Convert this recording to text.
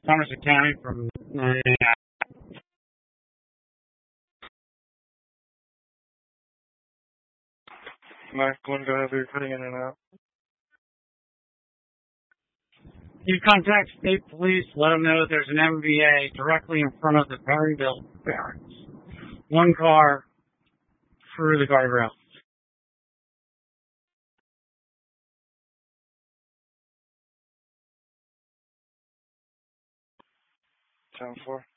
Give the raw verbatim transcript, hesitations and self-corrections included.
Somerset County from uh, Mike, go ahead, you're cutting in and out. You contact state police, let them know that there's an M V A directly in front of the Perryville barracks. One car through the guardrail. ten four.